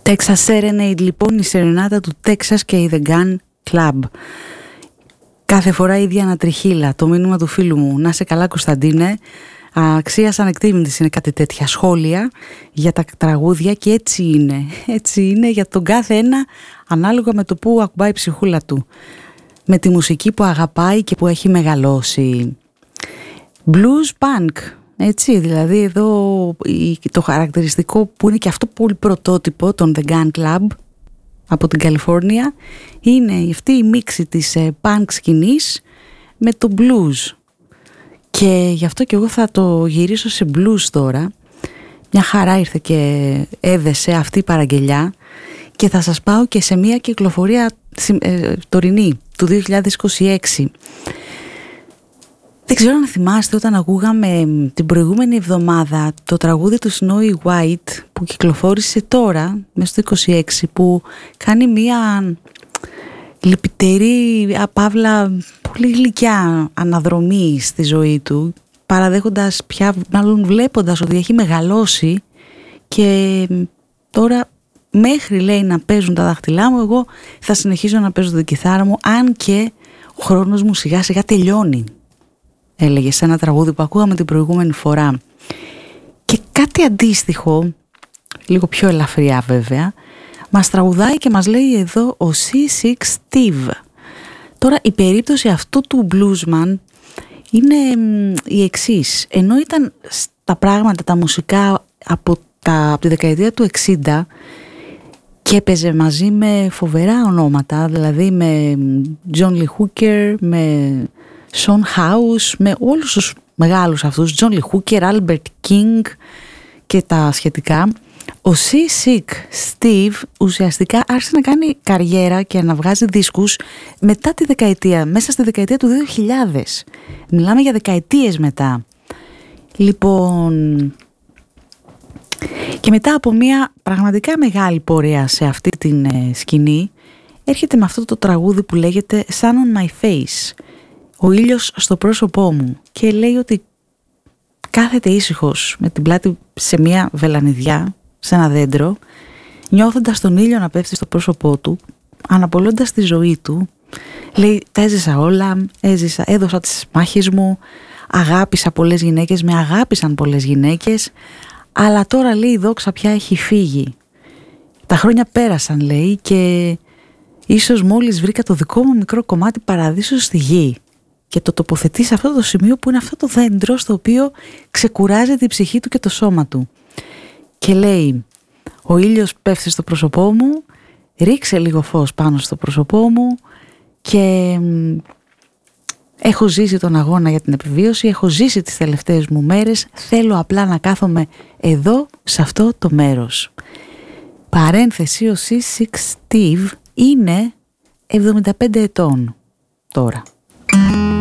Texas Serenade, λοιπόν, η σερενάτα του Texas και η The Gun Club. Κάθε φορά η ίδια ανατριχύλα, το μήνυμα του φίλου μου. Να σε καλά, Κωνσταντίνε. Αξίας ανεκτήμητης είναι κάτι τέτοια σχόλια για τα τραγούδια και έτσι είναι. Έτσι είναι για τον κάθε ένα ανάλογα με το που ακουμπάει η ψυχούλα του. Με τη μουσική που αγαπάει και που έχει μεγαλώσει. Blues punk. Έτσι, δηλαδή εδώ το χαρακτηριστικό που είναι και αυτό πολύ πρωτότυπο των The Gun Club από την Καλιφόρνια είναι αυτή η μίξη της punk σκηνής με το blues. Και γι' αυτό και εγώ θα το γυρίσω σε blues τώρα. Μια χαρά ήρθε και έδεσε αυτή η παραγγελιά και θα σας πάω και σε μια κυκλοφορία τωρινή του 2026. Δεν ξέρω αν θυμάστε όταν ακούγαμε την προηγούμενη εβδομάδα το τραγούδι του Snowy White που κυκλοφόρησε τώρα μέσα στο 26, που κάνει μια λυπητερή, παύλα πολύ γλυκιά αναδρομή στη ζωή του, παραδέχοντας πια, μάλλον βλέποντας ότι έχει μεγαλώσει και τώρα μέχρι, λέει, να παίζουν τα δάχτυλά μου, εγώ θα συνεχίσω να παίζω την κιθάρα μου, αν και ο χρόνος μου σιγά σιγά τελειώνει, έλεγε σε ένα τραγούδι που ακούγαμε την προηγούμενη φορά. Και κάτι αντίστοιχο, λίγο πιο ελαφριά βέβαια, μας τραγουδάει και μας λέει εδώ ο C6 Steve. Τώρα η περίπτωση αυτού του bluesman είναι η εξής. Ενώ ήταν τα πράγματα, τα μουσικά από τη δεκαετία του 60 και έπαιζε μαζί με φοβερά ονόματα, δηλαδή με John Lee Hooker, με Son House, με όλους τους μεγάλους αυτούς, John Lee Hooker, Albert King και τα σχετικά, ο C6 Steve ουσιαστικά άρχισε να κάνει καριέρα και να βγάζει δίσκους μετά τη δεκαετία, μέσα στη δεκαετία του 2000. Μιλάμε για δεκαετίες μετά. Λοιπόν, και μετά από μια πραγματικά μεγάλη πορεία σε αυτή την σκηνή, έρχεται με αυτό το τραγούδι που λέγεται Sun on my face, ο ήλιος στο πρόσωπό μου, και λέει ότι κάθεται ήσυχος με την πλάτη σε μια βελανιδιά, σε ένα δέντρο, νιώθοντας τον ήλιο να πέφτει στο πρόσωπό του, αναπολώντας τη ζωή του. Λέει, τα έζησα όλα, έδωσα τις μάχες μου, αγάπησα πολλές γυναίκες, με αγάπησαν πολλές γυναίκες, αλλά τώρα, λέει, η δόξα πια έχει φύγει. Τα χρόνια πέρασαν, λέει, και ίσως μόλις βρήκα το δικό μου μικρό κομμάτι παραδείσου στη γη. Και το τοποθετεί σε αυτό το σημείο που είναι αυτό το δέντρο στο οποίο ξεκουράζεται η ψυχή του και το σώμα του. Και λέει, ο ήλιος πέφτει στο πρόσωπό μου, ρίξε λίγο φως πάνω στο πρόσωπό μου και έχω ζήσει τον αγώνα για την επιβίωση, έχω ζήσει τις τελευταίες μου μέρες, θέλω απλά να κάθομαι εδώ, σε αυτό το μέρος. Παρένθεση, ο C6 Steve είναι 75 ετών τώρα.